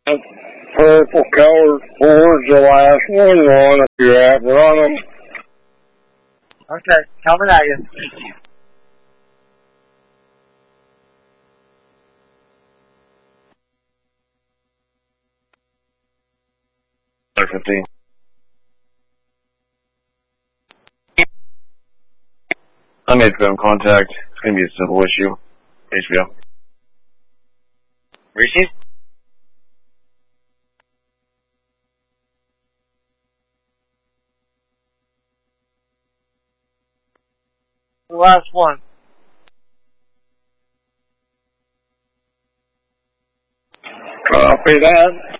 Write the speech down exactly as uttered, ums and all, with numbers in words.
Purple colored Ford's the last one on if you have run them. Okay, coming at you. fifteen. I made phone contact. It's going to be a simple issue. H B O. Receive? The last one. Copy that.